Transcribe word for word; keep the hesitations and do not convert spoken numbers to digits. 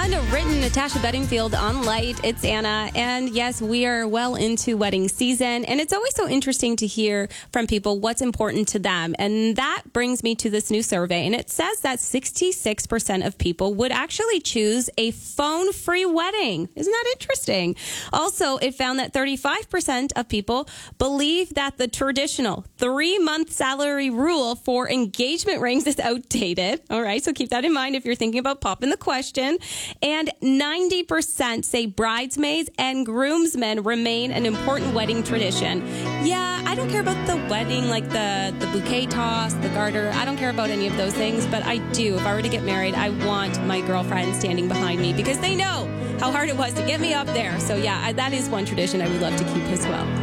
And written Natasha Bedingfield on Light. It's Anna. And yes, we are well into wedding season. And it's always so interesting to hear from people what's important to them. And that brings me to this new survey. And it says that sixty-six percent of people would actually choose a phone-free wedding. Isn't that interesting? Also, it found that thirty-five percent of people believe that the traditional three-month salary rule for engagement rings is outdated. All right, so keep that in mind if you're thinking about popping the question. And ninety percent say bridesmaids and groomsmen remain an important wedding tradition. Yeah, I don't care about the wedding, like the, the bouquet toss, the garter. I don't care about any of those things, but I do. If I were to get married, I want my girlfriend standing behind me because they know how hard it was to get me up there. So yeah, I, that is one tradition I would love to keep as well.